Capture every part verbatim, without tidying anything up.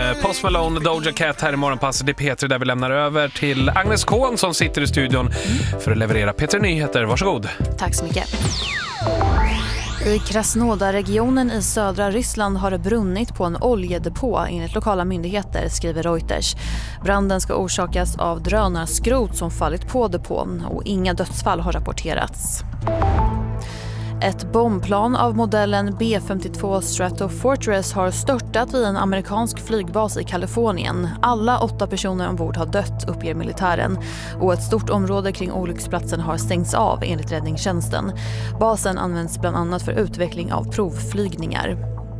Post Malone, Doja Cat här i Morgonpasset. Det är Petri där vi lämnar över till Agnes Kohn som sitter i studion för att leverera Petri Nyheter. Varsågod. Tack så mycket. I Krasnodar-regionen i södra Ryssland har det brunnit på en oljedepå enligt lokala myndigheter, skriver Reuters. Branden ska orsakas av drönarskrot som fallit på depån och inga dödsfall har rapporterats. Ett bombplan av modellen B femtiotvå Stratofortress har störtat vid en amerikansk flygbas i Kalifornien. Alla åtta personer ombord har dött, uppger militären. Och ett stort område kring olycksplatsen har stängts av enligt räddningstjänsten. Basen används bland annat för utveckling av provflygningar.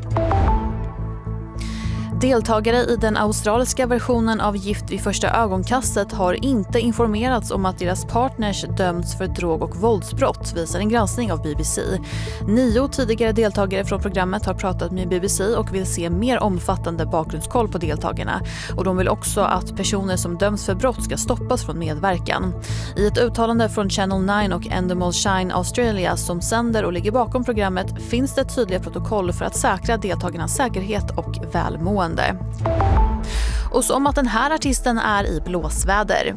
Deltagare i den australiska versionen av Gift vid första ögonkastet har inte informerats om att deras partners dömts för drog- och våldsbrott, visar en granskning av B B C. Nio tidigare deltagare från programmet har pratat med B B C och vill se mer omfattande bakgrundskoll på deltagarna. Och de vill också att personer som döms för brott ska stoppas från medverkan. I ett uttalande från Channel nio och Endemol Shine Australia som sänder och ligger bakom programmet finns det tydliga protokoll för att säkra deltagarnas säkerhet och välmående. Och som att den här artisten är i blåsväder.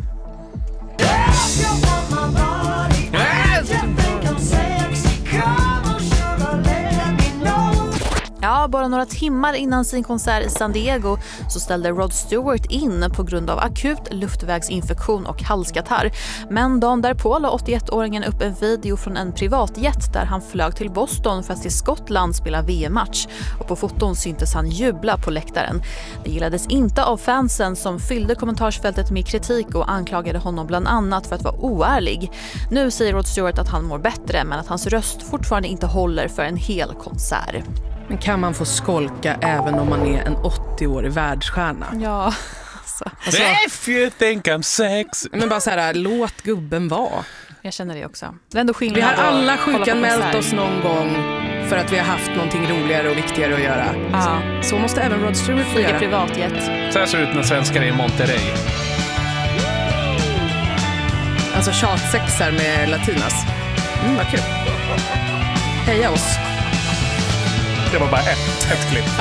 Ja, bara några timmar innan sin konsert i San Diego så ställde Rod Stewart in på grund av akut luftvägsinfektion och halskatarr. Men dagen därpå la åttioettåringen upp en video från en privatjet där han flög till Boston för att till Skottland spela V M-match. Och på foton syntes han jubla på läktaren. Det gillades inte av fansen som fyllde kommentarsfältet med kritik och anklagade honom bland annat för att vara oärlig. Nu säger Rod Stewart att han mår bättre men att hans röst fortfarande inte håller för en hel konsert. Men kan man få skolka även om man är en åttio-årig världsstjärna? Ja, alltså. alltså. If you think I'm sex. Men bara så här, låt gubben vara. Jag känner det också. Det är ändå skillnad. Vi har alla sjukanmält oss någon gång för att vi har haft någonting roligare och viktigare att göra. Ja. Så, så måste även Rod Stewart få göra. Privatjet. Så här ser det ut när svenskar är i Monterrey. Alltså tjatsexar med latinas. Mm, vad kul. Heja oss. Det var bara ett, ett klipp.